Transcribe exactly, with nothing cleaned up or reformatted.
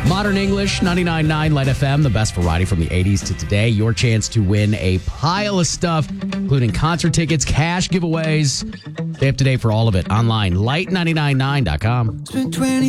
Modern English, ninety-nine point nine Light F M, the best variety from the eighties to today. Your chance to win a pile of stuff, including concert tickets, cash giveaways. Stay up to date for all of it online, light nine nine nine dot com.